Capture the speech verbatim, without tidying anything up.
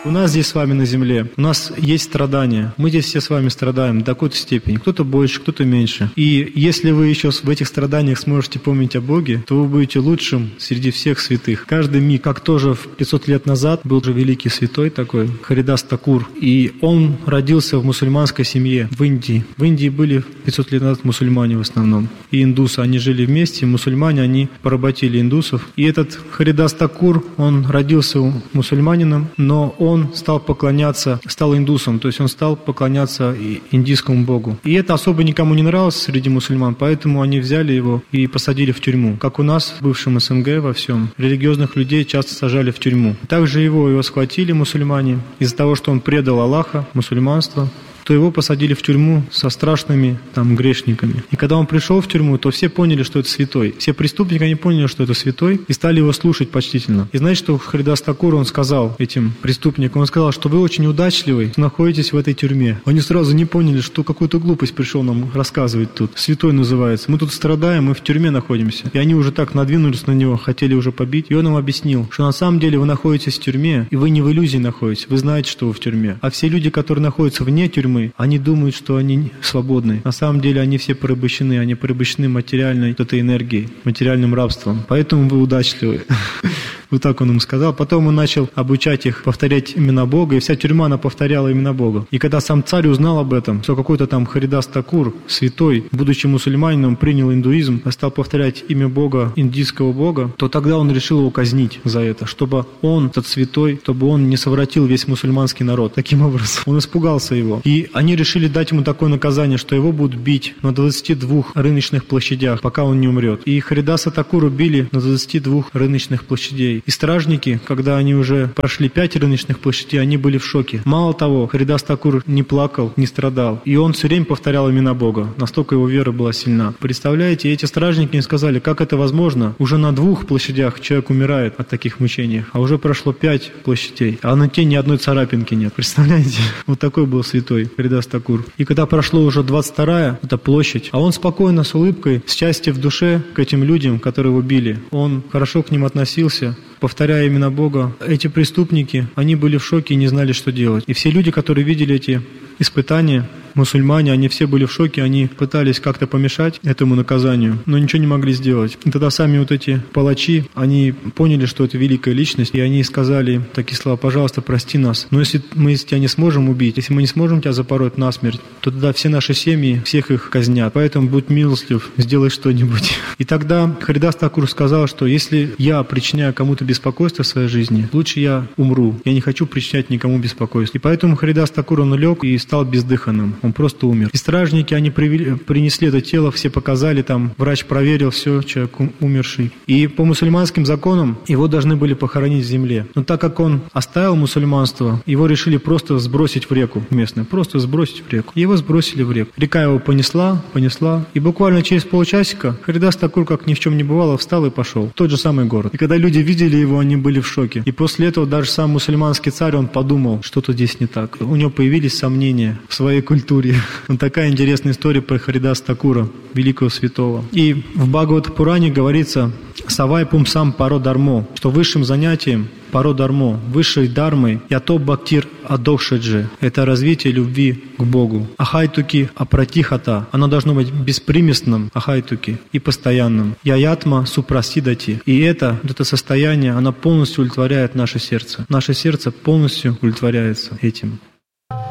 У нас здесь с вами на земле, у нас есть страдания. Мы здесь все с вами страдаем до какой-то степени. Кто-то больше, кто-то меньше. И если вы еще в этих страданиях сможете помнить о Боге, то вы будете лучшим среди всех святых. Каждый миг, как тоже в пятьсот лет назад был же великий святой такой, Харидас Такур. И он родился в мусульманской семье в Индии. В Индии были пятьсот лет назад мусульмане в основном. И индусы, они жили вместе. Мусульмане, они поработили индусов. И этот Харидас Такур, он родился мусульманином, но он Он стал поклоняться, стал индусом, то есть он стал поклоняться индийскому богу. И это особо никому не нравилось среди мусульман, поэтому они взяли его и посадили в тюрьму. Как у нас в бывшем СНГ во всем, религиозных людей часто сажали в тюрьму. Также его, его схватили мусульмане из-за того, что он предал Аллаха, мусульманство, то его посадили в тюрьму со страшными там грешниками. И когда он пришел в тюрьму, то все поняли, что это святой. Все преступники, они поняли, что это святой, и стали его слушать почтительно. И знаете, что Харидас Такур, он сказал этим преступникам, он сказал, что вы очень удачливый, находитесь в этой тюрьме. Они сразу не поняли, что какую-то глупость пришел нам рассказывать тут. Святой называется. Мы тут страдаем, мы в тюрьме находимся. И они уже так надвинулись на него, хотели уже побить. И он им объяснил, что на самом деле вы находитесь в тюрьме, и вы не в иллюзии находитесь, вы знаете, что вы в тюрьме. А все люди, которые находятся вне тюрьмы, они думают, что они свободны. На самом деле они все порабощены, они порабощены материальной вот этой энергией, материальным рабством. Поэтому вы удачливы. Вот так он им сказал. Потом он начал обучать их повторять имена Бога, и вся тюрьма, она повторяла имена Бога. И когда сам царь узнал об этом, что какой-то там Харидас Такур, святой, будучи мусульманином, принял индуизм, стал повторять имя Бога, индийского Бога, то тогда он решил его казнить за это, чтобы он, этот святой, чтобы он не совратил весь мусульманский народ. Таким образом, он испугался его. И они решили дать ему такое наказание, что его будут бить на двадцати двух рыночных площадях, пока он не умрет. И Харидаса Такура били на двадцати двух рыночных площадей. И стражники, когда они уже прошли пять рыночных площадей, они были в шоке. Мало того, Харидас Такур не плакал, не страдал. И он все время повторял имена Бога. Настолько его вера была сильна. Представляете, эти стражники им сказали, как это возможно? Уже на двух площадях человек умирает от таких мучений, а уже прошло пять площадей, а на те ни одной царапинки нет. Представляете? Вот такой был святой Харидас Такур. И когда прошло уже двадцать вторая, это площадь, а он спокойно, с улыбкой, с счастьем в душе к этим людям, которые его били. Он хорошо к ним относился, повторяя имена Бога. Эти преступники, они были в шоке и не знали, что делать. И все люди, которые видели эти испытания, мусульмане, они все были в шоке, они пытались как-то помешать этому наказанию, но ничего не могли сделать. И тогда сами вот эти палачи, они поняли, что это великая личность, и они сказали такие слова: пожалуйста, прости нас, но если мы тебя не сможем убить, если мы не сможем тебя запороть насмерть, то тогда все наши семьи, всех их казнят, поэтому будь милостлив, сделай что-нибудь. И тогда Харидас Такур сказал, что если я причиняю кому-то беспокойство в своей жизни, лучше я умру, я не хочу причинять никому беспокойство. И поэтому Харидас Такур, он лег и стал бездыханным. Он просто умер. И стражники, они привели, принесли это тело, все показали, там врач проверил, все, человек умерший. И по мусульманским законам его должны были похоронить в земле. Но так как он оставил мусульманство, его решили просто сбросить в реку местную, просто сбросить в реку. И его сбросили в реку. Река его понесла, понесла. И буквально через полчасика Харидас Такур, как ни в чем не бывало, встал и пошел в тот же самый город. И когда люди видели его, они были в шоке. И после этого даже сам мусульманский царь, он подумал, что-то здесь не так. У него появились сомнения в своей культуре. Вот такая интересная история про Харидаса Такура, великого святого. И в Бхагават-пуране говорится: «Савай пумсам паро дармо», что высшим занятием, паро дармо, высшей дармой, ято бхактир адохшаджи, это развитие любви к Богу. Ахайтуки апратихата, оно должно быть беспримесным, ахайтуки, и постоянным. Яятма супрасидати, и это, это состояние, оно полностью удовлетворяет наше сердце. Наше сердце полностью удовлетворяется этим.